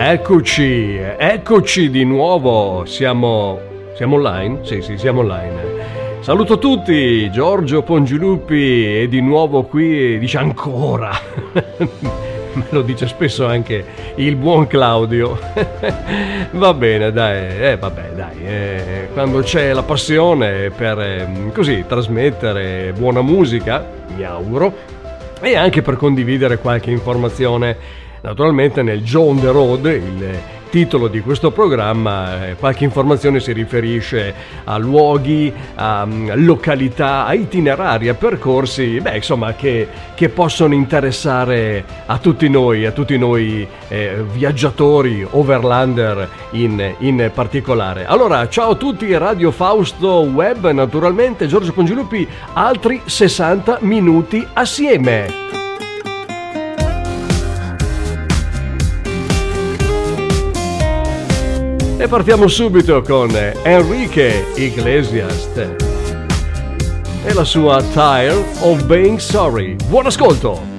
Eccoci di nuovo, siamo online? Sì, siamo online. Saluto tutti, Giorgio Pongiluppi è di nuovo qui e dice ancora, me lo dice spesso anche il buon Claudio. Va bene, dai, quando c'è la passione per così trasmettere buona musica, mi auguro, e anche per condividere qualche informazione. Naturalmente nel Joe on the Road, il titolo di questo programma, qualche informazione si riferisce a luoghi, a località, a itinerari, a percorsi, insomma, che possono interessare a tutti noi viaggiatori, overlander in particolare. Allora, ciao a tutti, Radio Fausto Web, naturalmente, Giorgio Pongiluppi, altri 60 minuti assieme. E partiamo subito con Enrique Iglesias e la sua Tired of Being Sorry. Buon ascolto!